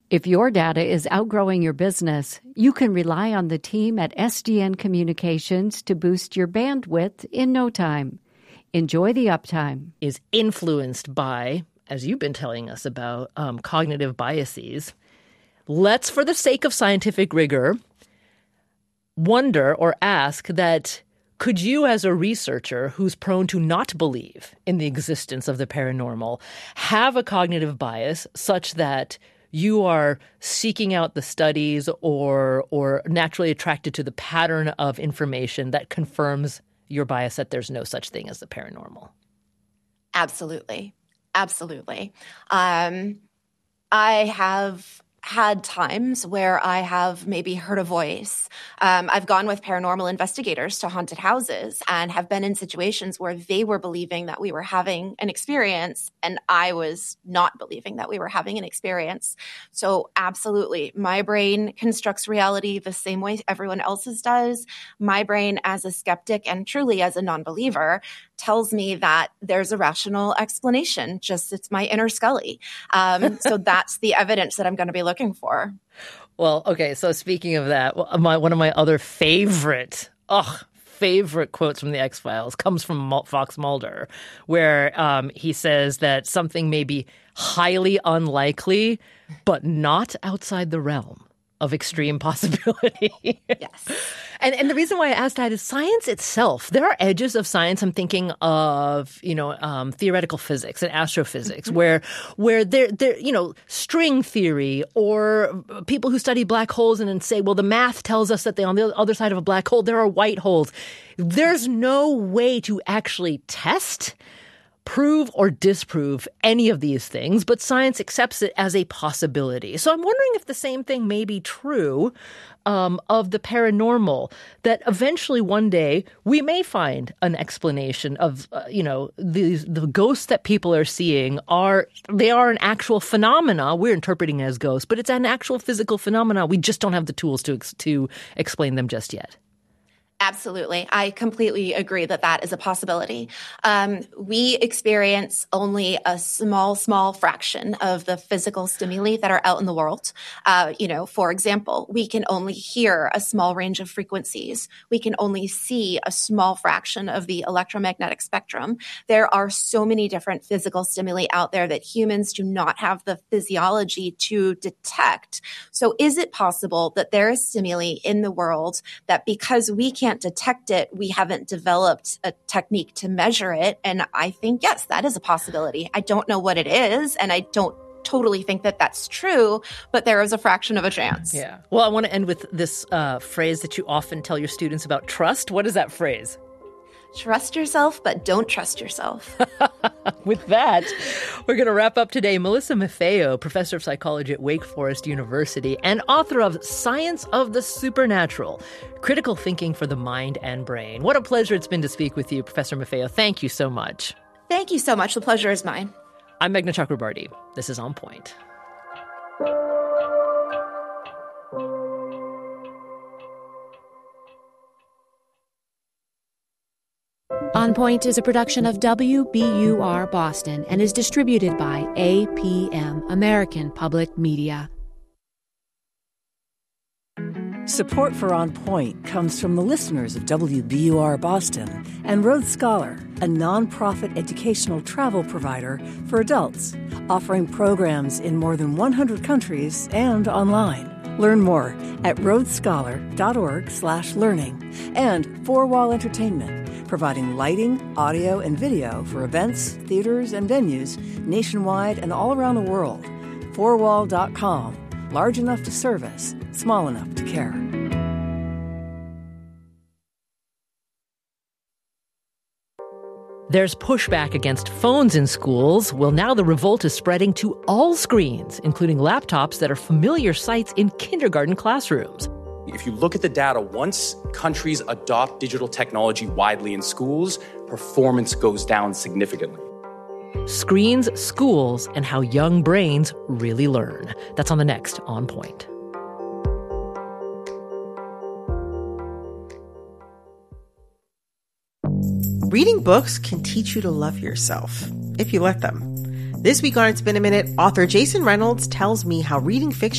If your data is outgrowing your business, you can rely on the team at SDN Communications to boost your bandwidth in no time. Enjoy the uptime. Is influenced by, as you've been telling us about, cognitive biases. Let's, for the sake of scientific rigor, wonder or ask that, could you as a researcher who's prone to not believe in the existence of the paranormal have a cognitive bias such that you are seeking out the studies or naturally attracted to the pattern of information that confirms your bias that there's no such thing as the paranormal? Absolutely. Absolutely. I have had times where I have maybe heard a voice. I've gone with paranormal investigators to haunted houses and have been in situations where they were believing that we were having an experience and I was not believing that we were having an experience. So absolutely, my brain constructs reality the same way everyone else's does. My brain as a skeptic and truly as a non-believer tells me that there's a rational explanation. Just it's my inner Scully. So that's the evidence that I'm going to be looking for. Well, okay. So speaking of that, one of my other favorite quotes from the X-Files comes from Fox Mulder, where he says that something may be highly unlikely, but not outside the realm of extreme possibility. Yes. And the reason why I asked that is science itself. There are edges of science. I'm thinking of, theoretical physics and astrophysics, where there, string theory or people who study black holes and then say, well, the math tells us that on the other side of a black hole, there are white holes. There's no way to actually test, prove or disprove any of these things, but science accepts it as a possibility. So I'm wondering if the same thing may be true of the paranormal, that eventually one day we may find an explanation of, the ghosts that people are seeing are an actual phenomena. We're interpreting it as ghosts, but it's an actual physical phenomena. We just don't have the tools to explain them just yet. Absolutely. I completely agree that that is a possibility. We experience only a small fraction of the physical stimuli that are out in the world. For example, we can only hear a small range of frequencies. We can only see a small fraction of the electromagnetic spectrum. There are so many different physical stimuli out there that humans do not have the physiology to detect. So is it possible that there is stimuli in the world that because we can't detect it, we haven't developed a technique to measure it? And I think, yes, that is a possibility. I don't know what it is, and I don't totally think that that's true, but there is a fraction of a chance. Yeah. Well, I want to end with this phrase that you often tell your students about trust. What is that phrase? Trust yourself, but don't trust yourself. With that, we're going to wrap up today. Melissa Maffeo, professor of psychology at Wake Forest University and author of Science of the Supernatural, Critical Thinking for the Mind and Brain. What a pleasure it's been to speak with you, Professor Maffeo. Thank you so much. Thank you so much. The pleasure is mine. I'm Meghna Chakrabarty. This is On Point. On Point is a production of WBUR Boston and is distributed by APM, American Public Media. Support for On Point comes from the listeners of WBUR Boston and Road Scholar, a nonprofit educational travel provider for adults, offering programs in more than 100 countries and online. Learn more at roadscholar.org/learning. And Four Wall Entertainment, providing lighting, audio, and video for events, theaters, and venues nationwide and all around the world. Fourwall.com. Large enough to service, small enough to care. There's pushback against phones in schools. Well, now the revolt is spreading to all screens, including laptops that are familiar sights in kindergarten classrooms. If you look at the data, once countries adopt digital technology widely in schools, performance goes down significantly. Screens, schools, and how young brains really learn. That's on the next On Point. Reading books can teach you to love yourself, if you let them. This week on It's Been a Minute, author Jason Reynolds tells me how reading fiction